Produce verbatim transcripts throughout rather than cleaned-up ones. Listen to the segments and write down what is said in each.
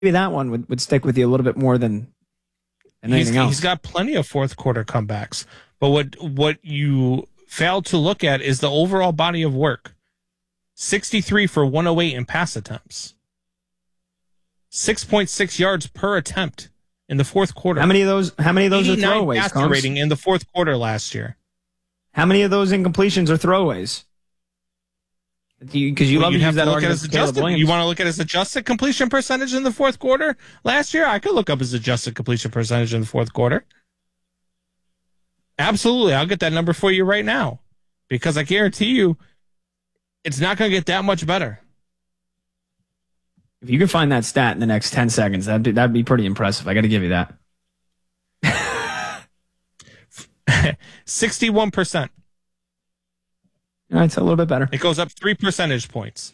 that one would, would stick with you a little bit more than, than anything he's, else. He's got plenty of fourth quarter comebacks. But what what you fail to look at is the overall body of work. sixty-three for one oh eight in pass attempts. six point six yards per attempt in the fourth quarter. How many of those How many of those are throwaways? Passer rating in the fourth quarter last year. How many of those incompletions are throwaways? Because you, you well, love to use that argument. As adjusted, you want to look at his adjusted completion percentage in the fourth quarter last year? I could look up his adjusted completion percentage in the fourth quarter. Absolutely. I'll get that number for you right now because I guarantee you it's not going to get that much better. If you can find that stat in the next ten seconds, that'd be, that'd be pretty impressive. I got to give you that. sixty-one percent. All right, it's a little bit better. It goes up three percentage points.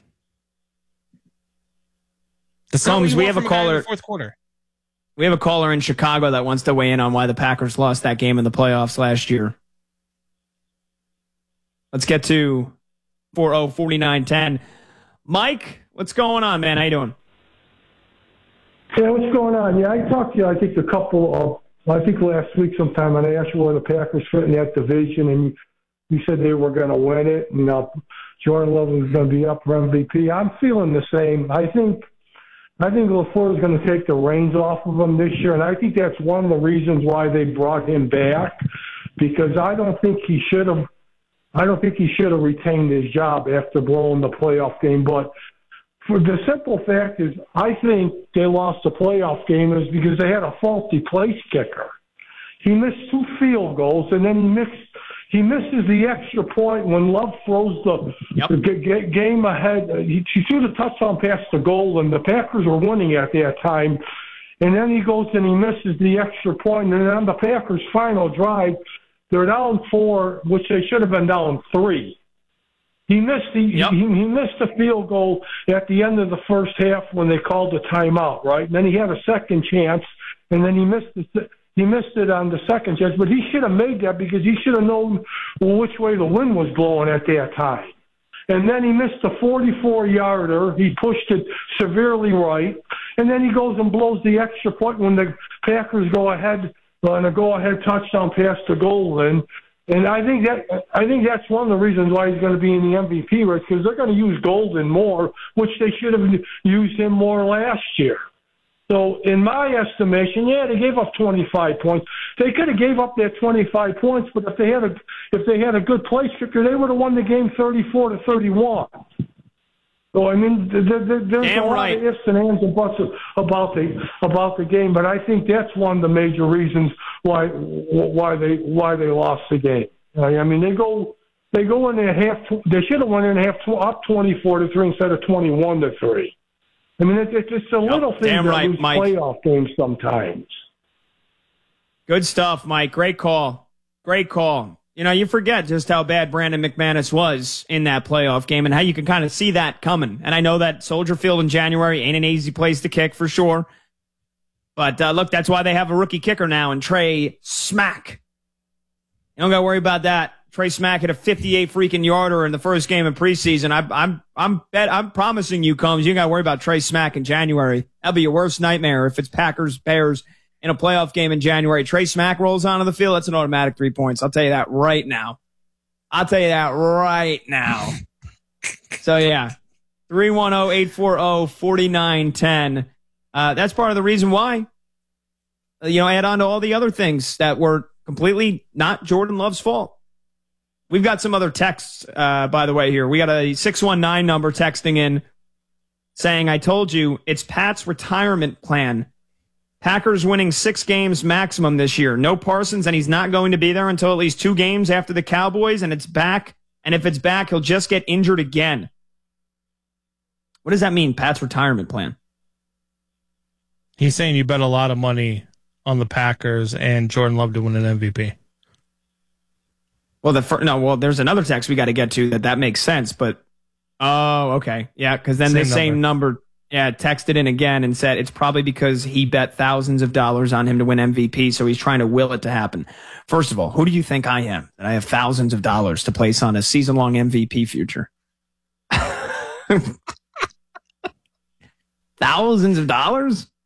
The Combs, we have a caller. Fourth quarter. We have a caller in Chicago that wants to weigh in on why the Packers lost that game in the playoffs last year. Let's get to four oh four nine ten. Mike, what's going on, man? How you doing? Yeah, what's going on? Yeah, I talked to you, I think, a couple of, I think last week sometime, and I asked you where the Packers fit in that division, and you, you said they were going to win it, and uh, Jordan Love was going to be up for M V P. I'm feeling the same. I think I think LaFleur is going to take the reins off of him this year, and I think that's one of the reasons why they brought him back, because I don't think he should have I don't think he should have retained his job after blowing the playoff game. But for the simple fact is, I think they lost the playoff game is because they had a faulty place kicker. He missed two field goals, and then he missed he misses the extra point when Love throws the, yep. the g- g- game ahead. He, he threw the touchdown pass to goal, and the Packers were winning at that time. And then he goes and he misses the extra point, and then on the Packers' final drive, they're down four, which they should have been down three. He missed the yep. he, he missed the field goal at the end of the first half when they called the timeout, right? And then he had a second chance, and then he missed the he missed it on the second chance. But he should have made that because he should have known which way the wind was blowing at that time. And then he missed a forty-four yarder. He pushed it severely right, and then he goes and blows the extra point when the Packers go ahead on a go-ahead touchdown pass to Golden. And I think that I think that's one of the reasons why he's going to be in the M V P race, because they're going to use Golden more, which they should have used him more last year. So in my estimation, yeah, they gave up twenty-five points. They could have gave up that twenty-five points, but if they had a if they had a good place kicker, they would have won the game thirty-four to thirty-one. So I mean, there, there, there's Damn a lot right. of ifs and ands and buts about the about the game, but I think that's one of the major reasons why why they why they lost the game. I mean, they go they go in at half. They should have won in half up twenty-four to three instead of twenty-one to three. I mean, it's, it's just a little yep. thing Damn that right, lose Mike. playoff games sometimes. Good stuff, Mike. Great call. Great call. You know, you forget just how bad Brandon McManus was in that playoff game and how you can kind of see that coming. And I know that Soldier Field in January ain't an easy place to kick for sure. But uh, look, that's why they have a rookie kicker now, and Trey Smack. You don't got to worry about that. Trey Smack hit a fifty-eight freaking yarder in the first game of preseason. I, I'm, I'm, bet, I'm promising you, Combs, you got to worry about Trey Smack in January. That'll be your worst nightmare if it's Packers Bears in a playoff game in January. Trey Smack rolls onto the field. That's an automatic three points. I'll tell you that right now. I'll tell you that right now. So yeah, three one zero, eight four zero, four nine one zero. Uh, that's part of the reason why. You know, add on to all the other things that were completely not Jordan Love's fault. We've got some other texts, uh, by the way, here. We got a six one nine number texting in saying, I told you, it's Pat's retirement plan. Packers winning six games maximum this year. No Parsons, and he's not going to be there until at least two games after the Cowboys, and it's back. And if it's back, he'll just get injured again. What does that mean, Pat's retirement plan? He's saying you bet a lot of money on the Packers and Jordan Love to win an M V P. Well, the fir- no, well, there's another text we got to get to that that makes sense, but oh, okay, yeah, because then same the same number. number, yeah, texted in again and said it's probably because he bet thousands of dollars on him to win M V P, so he's trying to will it to happen. First of all, who do you think I am that I have thousands of dollars to place on a season-long M V P future? Thousands of dollars?